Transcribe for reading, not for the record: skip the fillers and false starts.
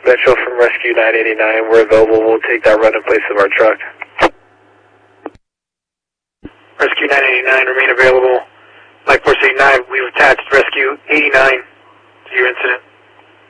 Metro from Rescue 989, we're available. We'll take that run in place of our truck. Rescue 989, remain available. Mike 469, we've attached Rescue 89 to your incident.